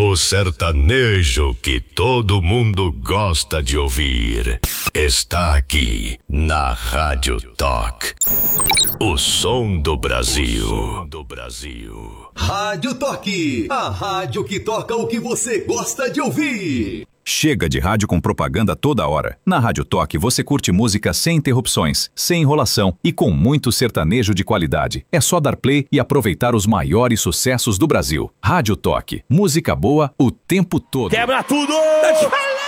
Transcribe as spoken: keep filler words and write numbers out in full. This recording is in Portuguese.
O sertanejo que todo mundo gosta de ouvir está aqui na Rádio Toque. O som do Brasil. O som do Brasil. Rádio Toque, a rádio que toca o que você gosta de ouvir. Chega de rádio com propaganda toda hora. Na Rádio Toque você curte música sem interrupções, sem enrolação e com muito sertanejo de qualidade. É só dar play e aproveitar os maiores sucessos do Brasil. Rádio Toque, música boa o tempo todo. Quebra tudo!